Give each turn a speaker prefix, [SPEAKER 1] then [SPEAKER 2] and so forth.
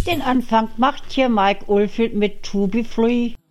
[SPEAKER 1] Den Anfang macht hier Mike Oldfield mit To Be Free.